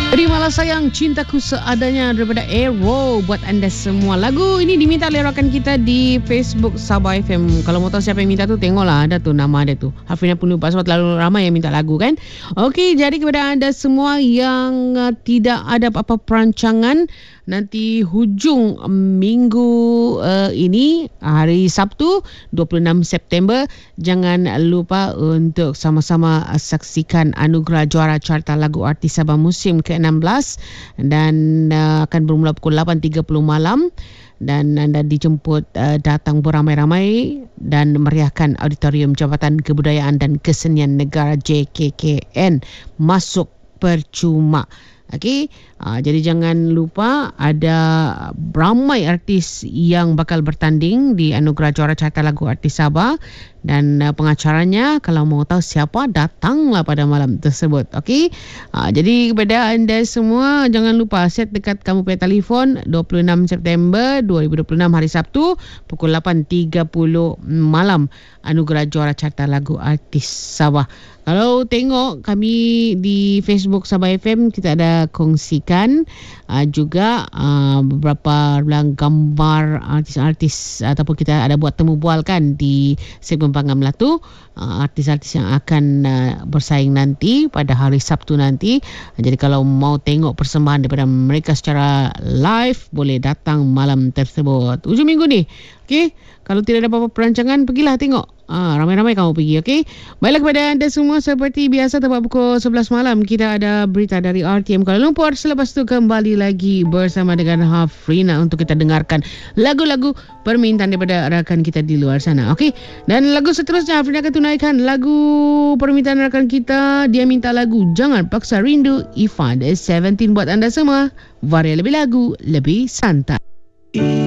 Terimalah sayang cintaku seadanya daripada Aero buat anda semua. Lagu ini diminta oleh rakan kita di Facebook Sabah FM. Kalau mau tahu siapa yang minta tu, tengoklah ada tu nama dia tu. Hafina pun lupa sebab terlalu ramai yang minta lagu kan. Okey, jadi kepada anda semua yang tidak ada apa-apa perancangan, nanti hujung minggu ini, hari Sabtu 26 September, jangan lupa untuk sama-sama saksikan Anugerah Juara Carta Lagu Artis Sabah musim ke-16 dan akan bermula pukul 8.30 malam. Dan anda dijemput datang beramai-ramai dan meriahkan Auditorium Jabatan Kebudayaan dan Kesenian Negara JKKN masuk percuma. Okey, jadi jangan lupa ada ramai artis yang bakal bertanding di Anugerah Juara Carta Lagu Artis Sabah dan pengacaranya kalau mau tahu siapa, datanglah pada malam tersebut. Okey, jadi kepada anda semua jangan lupa set dekat kamu punya telefon 26 September 2026 hari Sabtu pukul 8.30 malam Anugerah Juara Carta Lagu Artis Sabah. Kalau tengok kami di Facebook Sabah FM, kita ada kongsikan juga beberapa gambar artis-artis ataupun kita ada buat temu bual kan di segmen Panggang Melatu, artis-artis yang akan bersaing nanti pada hari Sabtu nanti. Jadi kalau mau tengok persembahan daripada mereka secara live, boleh datang malam tersebut hujung minggu ni. Okey, kalau tidak ada apa-apa perancangan, pergilah tengok. Ramai-ramai kamu pergi, okey? Baiklah kepada anda semua, seperti biasa tepat pukul 11 malam kita ada berita dari RTM Kuala Lumpur. Selepas itu kembali lagi bersama dengan Hafrina untuk kita dengarkan lagu-lagu permintaan daripada rakan kita di luar sana, okey? Dan lagu seterusnya Hafrina akan tunaikan lagu permintaan rakan kita. Dia minta lagu Jangan Paksa Rindu Ifa The 17 buat anda semua. Varia lebih lagu, lebih santai.